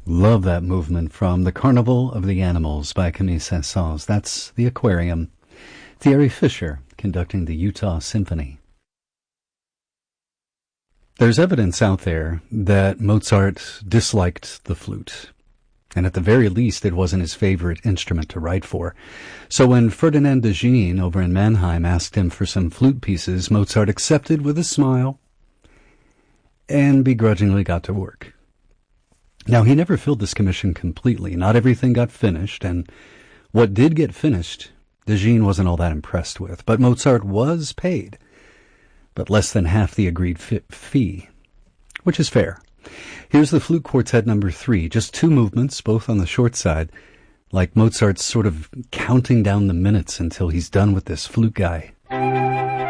Love that movement from The Carnival of the Animals by Camille Saint-Saëns. That's The Aquarium. Thierry Fisher conducting the Utah Symphony. There's evidence out there that Mozart disliked the flute, and at the very least it wasn't his favorite instrument to write for. So when Ferdinand de Gene over in Mannheim asked him for some flute pieces, Mozart accepted with a smile and begrudgingly got to work. Now, he never filled this commission completely. Not everything got finished, and what did get finished, de Gene wasn't all that impressed with. But Mozart was paid, but less than half the agreed fee, which is fair. Here's the Flute Quartet number 3, just 2 movements, both on the short side, like Mozart's sort of counting down the minutes until he's done with this flute guy.